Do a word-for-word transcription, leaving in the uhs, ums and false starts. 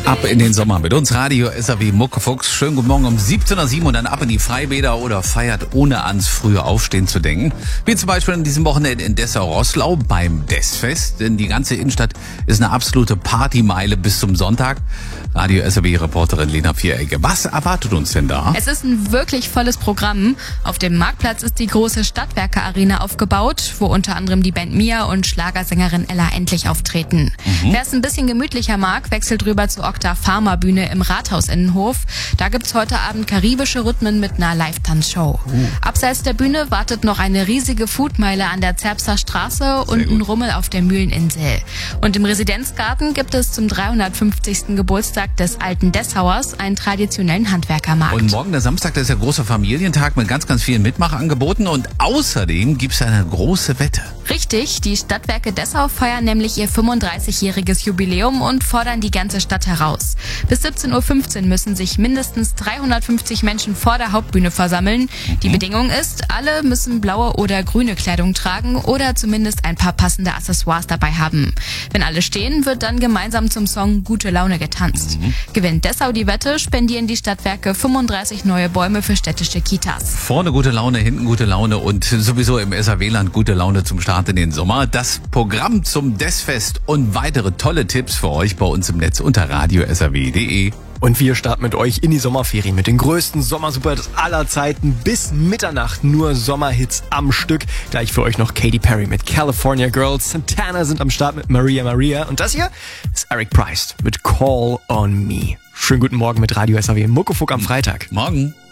Ab in den Sommer mit uns Radio S R W Muckefuchs. Schönen guten Morgen um siebzehn Uhr sieben und dann ab in die Freibäder oder feiert ohne ans frühe Aufstehen zu denken. Wie zum Beispiel in diesem Wochenende in Dessau-Roßlau beim Dessfest. Denn die ganze Innenstadt ist eine absolute Partymeile bis zum Sonntag. Radio S R W-Reporterin Lena Vierecke. Was erwartet uns denn da? Es ist ein wirklich volles Programm. Auf dem Marktplatz ist die große Stadtwerke-Arena aufgebaut, wo unter anderem die Band Mia und Schlagersängerin Ella Endlich auftreten. Mhm. Wer es ein bisschen gemütlicher mag, wechselt rüber zur Okta Pharma Bühne im Rathaus-Innenhof. Da gibt's heute Abend karibische Rhythmen mit einer Live-Tanzshow. Uh. Abseits der Bühne wartet noch eine riesige Foodmeile an der Zerbster Straße und ein Rummel auf der Mühleninsel. Und im Residenzgarten gibt es zum dreihundertfünfzigsten Geburtstag des alten Dessauers einen traditionellen Handwerkermarkt. Und morgen, der Samstag, das ist der große Familientag mit ganz, ganz vielen Mitmachangeboten. Und außerdem gibt's eine große Wette. Richtig, die Stadtwerke Dessau feiern nämlich ihr fünfunddreißigjähriges Jubiläum und fordern die ganze Stadt heraus. Bis siebzehn Uhr fünfzehn müssen sich mindestens dreihundertfünfzig Menschen vor der Hauptbühne versammeln. Mhm. Die Bedingung ist, alle müssen blaue oder grüne Kleidung tragen oder zumindest ein paar passende Accessoires dabei haben. Wenn alle stehen, wird dann gemeinsam zum Song Gute Laune getanzt. Mhm. Gewinnt Dessau die Wette, spendieren die Stadtwerke fünfunddreißig neue Bäume für städtische Kitas. Vorne gute Laune, hinten gute Laune und sowieso im S R W-Land gute Laune zum Start in den Sommer. Das Programm zum Dessfest und weitere tolle Tipps für euch bei uns im Netz unter radio s r w punkt d e. Und wir starten mit euch in die Sommerferien mit den größten Sommersuperhits aller Zeiten. Bis Mitternacht nur Sommerhits am Stück. Gleich für euch noch Katy Perry mit California Girls. Santana sind am Start mit Maria Maria. Und das hier ist Eric Price mit Call on Me. Schönen guten Morgen mit Radio S R W Muckefuck am Freitag. Morgen.